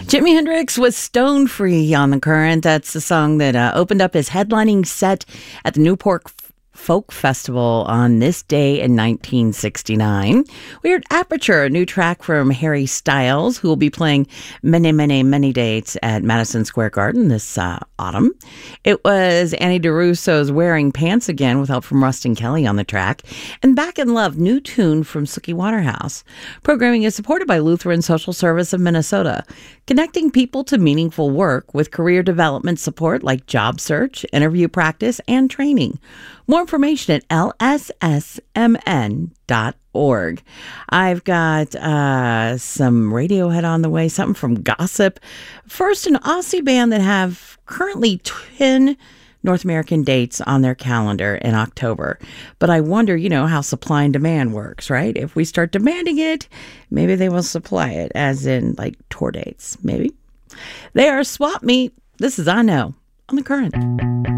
Jimi Hendrix was Stone Free on The Current. That's the song that opened up his headlining set at the Newport Folk Festival on this day in 1969. We heard Aperture, a new track from Harry Styles, who will be playing many dates at Madison Square Garden this autumn. It was Annie DeRusso's Wearing Pants Again with help from Rustin Kelly on the track. And Back in Love, new tune from Suki Waterhouse. Programming is supported by Lutheran Social Service of Minnesota, connecting people to meaningful work with career development support like job search, interview practice, and training. More information at lssmn.org. I've got some Radiohead on the way, something from Gossip. First, an Aussie band that have currently 10 North American dates on their calendar in October. But I wonder, how supply and demand works, right? If we start demanding it, maybe they will supply it, as in like tour dates, maybe. They are Swap Meet. This is I Know on The Current.